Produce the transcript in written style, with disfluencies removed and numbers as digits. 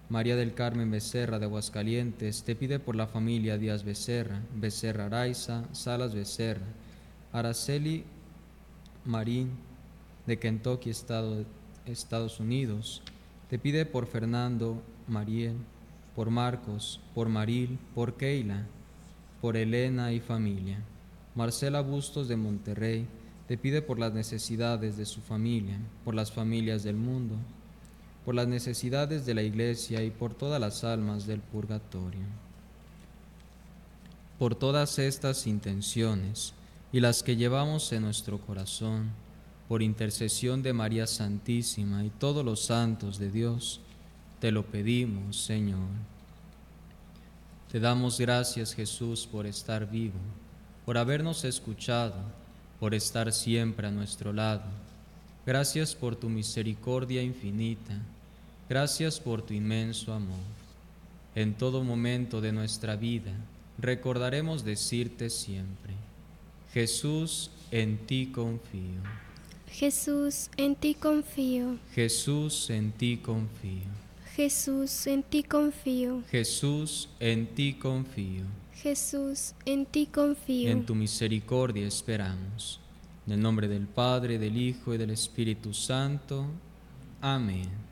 María del Carmen Becerra de Aguascalientes te pide por la familia Díaz Becerra, Becerra Araiza, Salas Becerra, Araceli Marín de Kentucky, Estados Unidos, te pide por Fernando Mariel, por Marcos, por Maril, por Keila, por Elena y familia. Marcela Bustos de Monterrey te pide por las necesidades de su familia, por las familias del mundo, por las necesidades de la Iglesia y por todas las almas del purgatorio. Por todas estas intenciones y las que llevamos en nuestro corazón, por intercesión de María Santísima y todos los santos de Dios, te lo pedimos, Señor. Te damos gracias, Jesús, por estar vivo, por habernos escuchado, por estar siempre a nuestro lado. Gracias por tu misericordia infinita. Gracias por tu inmenso amor. En todo momento de nuestra vida recordaremos decirte siempre: Jesús, en ti confío. Jesús, en ti confío. Jesús, en ti confío. Jesús, en ti confío. Jesús, en ti confío. Jesús, en ti confío. En tu misericordia esperamos. En el nombre del Padre, del Hijo y del Espíritu Santo. Amén.